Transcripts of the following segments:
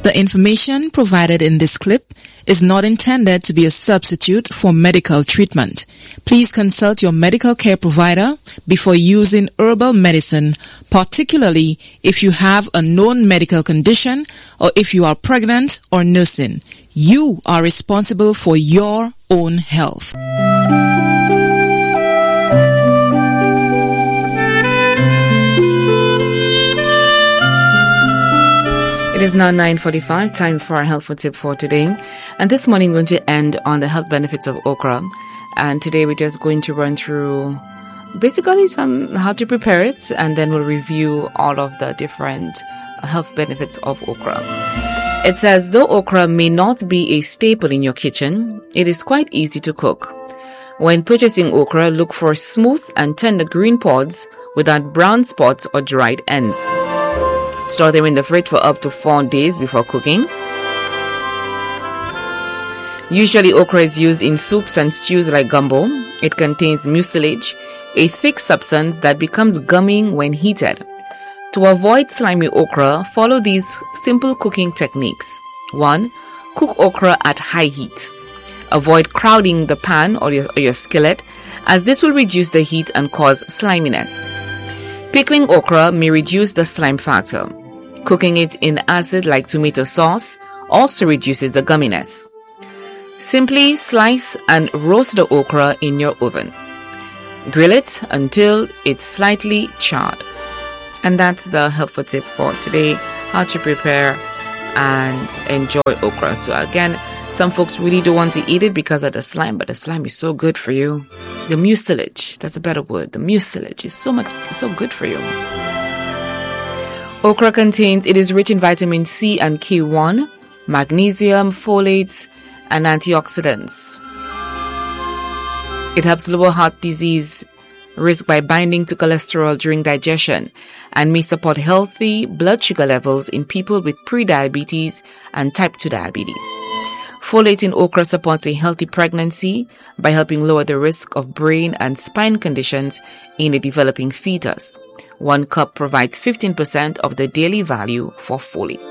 The information provided in this clip is not intended to be a substitute for medical treatment. Please consult your medical care provider before using herbal medicine, particularly if you have a known medical condition or if you are pregnant or nursing. You are responsible for your own health. It is now 9:45, time for our helpful tip for today. And this morning we're going to end on the health benefits of okra. And today we're just going to run through basically how to prepare it, and then we'll review all of the different health benefits of okra. It says, though okra may not be a staple in your kitchen, it is quite easy to cook. When purchasing okra, look for smooth and tender green pods without brown spots or dried ends. Store them in the fridge for up to 4 days before cooking. Usually okra is used in soups and stews like gumbo. It contains mucilage, a thick substance that becomes gummy when heated. To avoid slimy okra, follow these simple cooking techniques. 1. Cook okra at high heat. Avoid crowding the pan or your skillet, as this will reduce the heat and cause sliminess. Pickling okra may reduce the slime factor. Cooking it in acid like tomato sauce also reduces the gumminess. Simply slice and roast the okra in your oven. Grill it until it's slightly charred. And that's the helpful tip for today, how to prepare and enjoy okra. So again, some folks really don't want to eat it because of the slime, but the slime is so good for you. The mucilage, that's a better word. The mucilage is so good for you. Okra it is rich in vitamin C and K1, magnesium, folate, and antioxidants. It helps lower heart disease risk by binding to cholesterol during digestion and may support healthy blood sugar levels in people with prediabetes and type 2 diabetes. Folate in okra supports a healthy pregnancy by helping lower the risk of brain and spine conditions in a developing fetus. 1 cup provides 15% of the daily value for folate.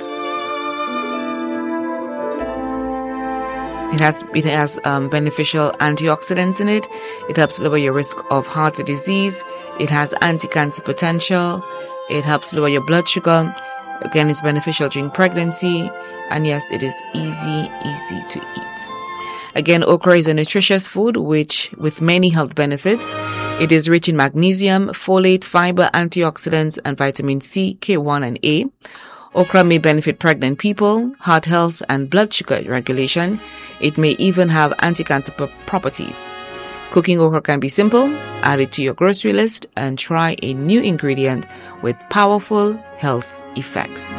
It has beneficial antioxidants in it. It helps lower your risk of heart disease. It has anti-cancer potential. It helps lower your blood sugar. Again, it's beneficial during pregnancy. And yes, it is easy to eat. Again, okra is a nutritious food with many health benefits. It is rich in magnesium, folate, fiber, antioxidants, and vitamin C, K1, and A. Okra may benefit pregnant people, heart health, and blood sugar regulation. It may even have anti-cancer properties. Cooking okra can be simple. Add it to your grocery list and try a new ingredient with powerful health effects.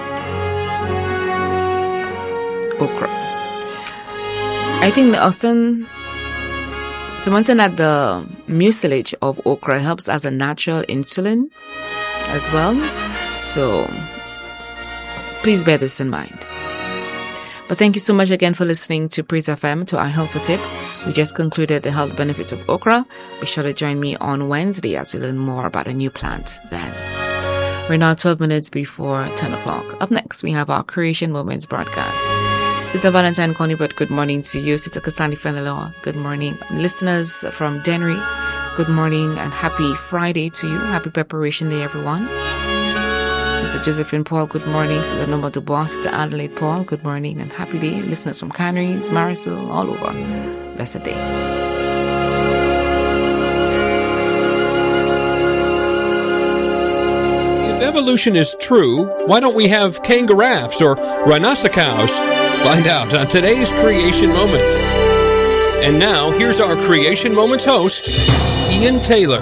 Okra. I think someone said that the mucilage of okra helps as a natural insulin as well. So please bear this in mind. But thank you so much again for listening to Praise FM, to our helpful tip. We just concluded the health benefits of okra. Be sure to join me on Wednesday as we learn more about a new plant then. We're now 12 minutes before 10 o'clock. Up next, we have our Creation Moments broadcast. Sister Valentine Conibert, good morning to you. Sister Kasani Fenelor, good morning. Listeners from Denry, good morning and happy Friday to you. Happy Preparation Day, everyone. Sister Josephine Paul, good morning. Sister Noma Dubois, Sister Adelaide Paul, good morning and happy day. Listeners from Canaries, Marisol, all over. Blessed day. If evolution is true, why don't we have kangaroos or rhinoceros? Find out on today's Creation Moment. And now, here's our Creation Moments host, Ian Taylor.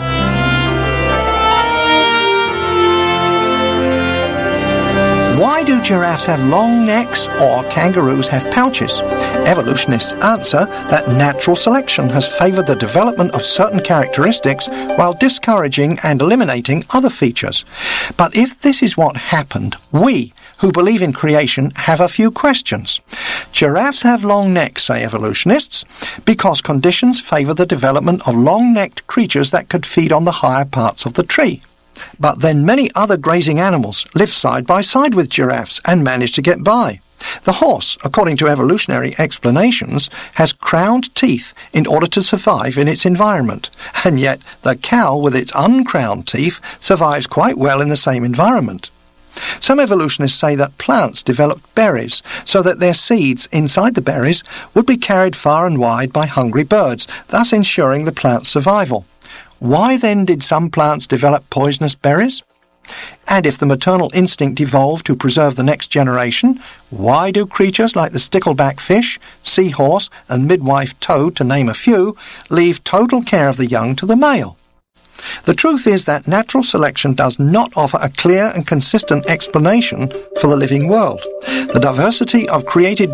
Why do giraffes have long necks or kangaroos have pouches? Evolutionists answer that natural selection has favored the development of certain characteristics while discouraging and eliminating other features. But if this is what happened, we, who believe in creation, have a few questions. Giraffes have long necks, say evolutionists, because conditions favor the development of long-necked creatures that could feed on the higher parts of the tree. But then many other grazing animals live side by side with giraffes and manage to get by. The horse, according to evolutionary explanations, has crowned teeth in order to survive in its environment, and yet the cow with its uncrowned teeth survives quite well in the same environment. Some evolutionists say that plants developed berries so that their seeds inside the berries would be carried far and wide by hungry birds, thus ensuring the plant's survival. Why then did some plants develop poisonous berries? And if the maternal instinct evolved to preserve the next generation, why do creatures like the stickleback fish, seahorse, and midwife toad, to name a few, leave total care of the young to the male? The truth is that natural selection does not offer a clear and consistent explanation for the living world. The diversity of the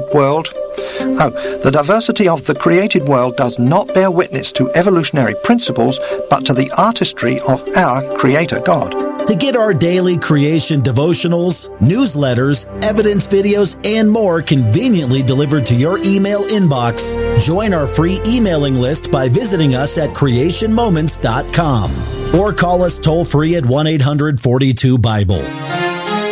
created world does not bear witness to evolutionary principles, but to the artistry of our Creator God. To get our daily creation devotionals, newsletters, evidence videos, and more conveniently delivered to your email inbox, join our free emailing list by visiting us at creationmoments.com or call us toll-free at 1-800-42-BIBLE.